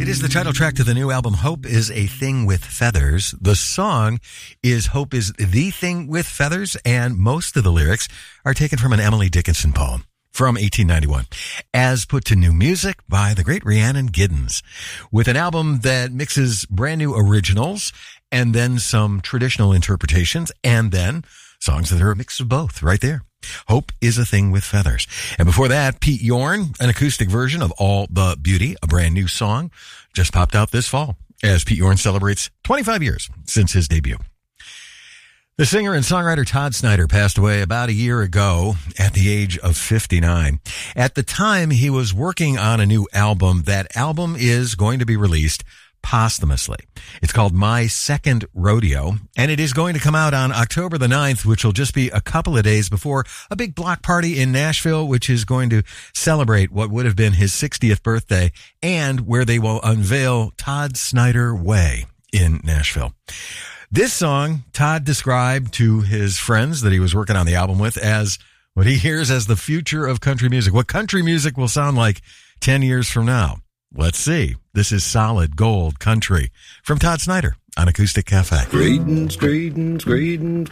It is the title track to the new album, Hope is a Thing with Feathers. The song is Hope is the Thing with Feathers, and most of the lyrics are taken from an Emily Dickinson poem from 1891, as put to new music by the great Rhiannon Giddens, with an album that mixes brand new originals and then some traditional interpretations and then songs that are a mix of both right there. Hope is a Thing with Feathers. And before that, Pete Yorn, an acoustic version of All the Beauty, a brand new song, just popped out this fall as Pete Yorn celebrates 25 years since his debut. The singer and songwriter Todd Snider passed away about a year ago at the age of 59. At the time, he was working on a new album. That album is going to be released posthumously. It's called My Second Rodeo, and it is going to come out on October the 9th, which will just be a couple of days before a big block party in Nashville, which is going to celebrate what would have been his 60th birthday, and where they will unveil Todd Snider Way in Nashville. This song, Todd described to his friends that he was working on the album with as what he hears as the future of country music, what country music will sound like 10 years from now. Let's see. This is Solid Gold Country from Todd Snider on Acoustic Cafe. Greetings, greetings, greetings.